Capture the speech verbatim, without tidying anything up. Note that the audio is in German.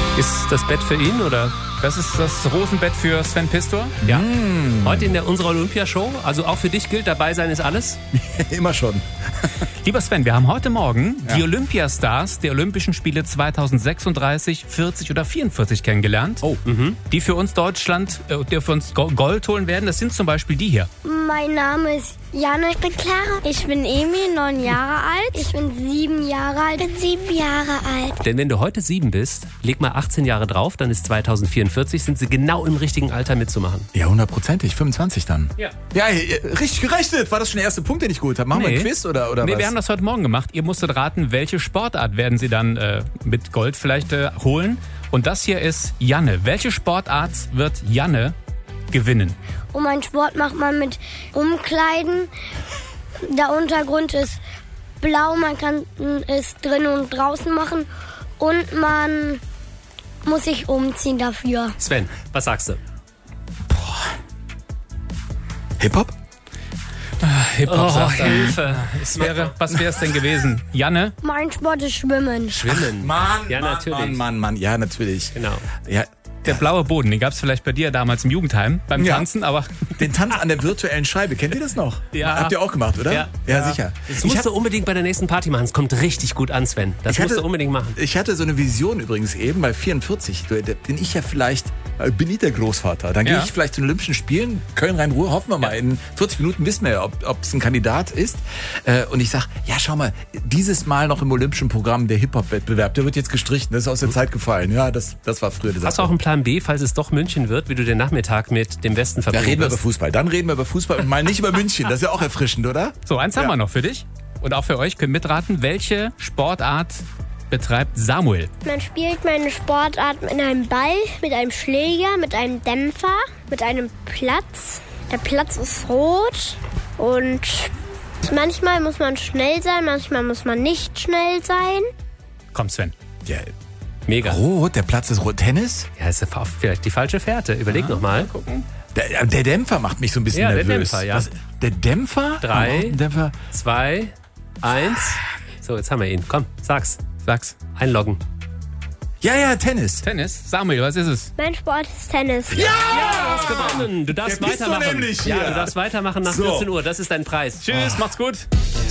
Ist das Bett für ihn oder? Das ist das Rosenbett für Sven Pistor. Ja. Mm. Heute in der unserer Olympiashow. Also auch für dich gilt, dabei sein ist alles. Immer schon. Lieber Sven, wir haben heute Morgen Ja. die Olympiastars der Olympischen Spiele zweitausendsechsunddreißig, vierzig oder vierundvierzig kennengelernt. Oh. Mhm. Die für uns Deutschland, äh, die für uns Gold holen werden. Das sind zum Beispiel die hier. Mein Name ist Jana, ich bin Clara. Ich bin Emil, neun Jahre alt. Ich bin sieben Jahre alt. Ich bin sieben Jahre alt. Denn wenn du heute sieben bist, leg mal achtzehn Jahre drauf, dann ist zweitausendvierundvierzig, sind sie genau im richtigen Alter mitzumachen. Ja, hundertprozentig. fünfundzwanzig dann. Ja. Ja, richtig gerechnet. War das schon der erste Punkt, den ich geholt habe? Machen wir Nee. ein Quiz oder, oder Nee, was? wir haben das heute Morgen gemacht. Ihr musstet raten, welche Sportart werden sie dann äh, mit Gold vielleicht äh, holen. Und das hier ist Janne. Welche Sportart wird Janne gewinnen? Und mein Sport macht man mit Umkleiden. Der Untergrund ist blau, man kann es drinnen und draußen machen. Und man muss sich umziehen dafür. Sven, was sagst du? Hip-Hop? Hip-Hop, Oh, sagt er. Hilfe. Es wäre, was wäre es denn gewesen? Janne? Mein Sport ist Schwimmen. Schwimmen. Mann, Ja, Mann, natürlich. Mann, Mann, Mann. Ja, natürlich. Genau. Ja, Der blaue Boden, den gab es vielleicht bei dir damals im Jugendheim beim Ja. Tanzen, aber den Tanz an der virtuellen Scheibe. Kennt ihr das noch? Ja. Habt ihr auch gemacht, oder? Ja. Ja, sicher. Das Ich musst hab- du unbedingt bei der nächsten Party machen. Es kommt richtig gut an, Sven. Das Ich musst hatte- du unbedingt machen. Ich hatte so eine Vision übrigens eben bei vierundvierzig. Da bin ich ja vielleicht, äh, bin ich der Großvater. Dann Ja. gehe ich vielleicht zu den Olympischen Spielen, Köln-Rhein-Ruhr, hoffen wir mal. In vierzig Minuten wissen wir ja, ob es ein Kandidat ist. Äh, und ich sag, ja, schau mal, dieses Mal noch im Olympischen Programm der Hip-Hop-Wettbewerb, der wird jetzt gestrichen, das ist aus der Zeit gefallen. Ja, das, das war früher die Hast du Sache. auch einen Plan B, falls es doch München wird, wie du den Nachmittag mit dem Westen Da verbringen reden wir über wirst? Fußball. Dann reden wir über Fußball und mal nicht über München. Das ist ja auch erfrischend, oder? so, eins haben Ja. wir noch für dich. Und auch für euch, könnt mitraten, welche Sportart betreibt Samuel? Man spielt meine Sportart mit einem Ball, mit einem Schläger, mit einem Dämpfer, mit einem Platz. Der Platz ist rot und manchmal muss man schnell sein, manchmal muss man nicht schnell sein. Komm, Sven. Ja, Mega. rot, der Platz ist rot. Tennis? Ja, ist vielleicht die falsche Fährte. Überleg noch mal. Der, der Dämpfer macht mich so ein bisschen Ja, der nervös. Dämpfer, ja. Was, der Dämpfer? Drei. Am Dämpfer? Zwei, eins. So, jetzt haben wir ihn. Komm, sag's. Sag's. Einloggen. Ja, ja, Tennis. Tennis. Samuel, was ist es? Mein Sport ist Tennis. Ja, du hast gewonnen. Du darfst Der bist du weitermachen. nämlich ja, hier. du darfst weitermachen nach So. vierzehn Uhr. Das ist dein Preis. Tschüss, macht's gut.